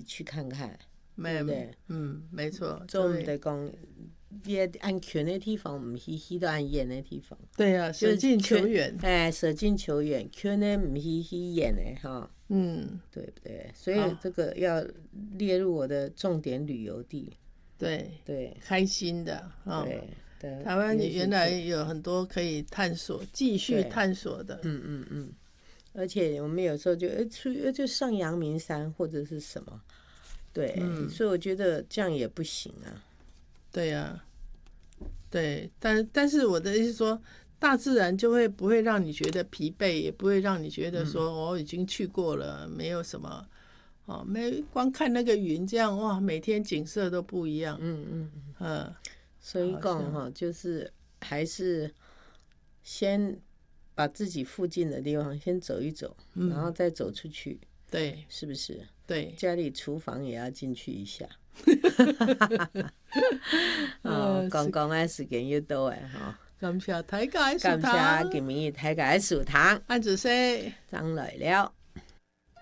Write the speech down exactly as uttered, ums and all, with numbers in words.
去看看， 没对不对？ 嗯，没错。 做唔得讲，你按拳的地方唔去，去到按演的地方。 对啊，舍近求远。 哎，舍近求远，拳呢唔去去演的哈。 嗯， 对不对？所以这个要列入我的重点旅游地。 对对， 开心的。哦、 对对， 台湾原来有很多可以探索、继续探索的。 嗯嗯嗯。而且我们有时候就出就上阳明山或者是什么，对，嗯、所以我觉得这样也不行啊。 对呀、啊，对，但但是我的意思说，大自然就会不会让你觉得疲惫，也不会让你觉得说我、哦、已经去过了，没有什么。哦，没光看那个云这样哇，每天景色都不一样。 嗯嗯嗯， 所以讲哈，就是还是先把自己附近的地方先走一走，嗯、然后再走出去。 对， 是不是？ 对， 家里厨房也要进去一下。哦，刚刚的时间又到哎哈。 感謝大家的收聽， 感謝今日大家的收聽， 安子說， 張來了。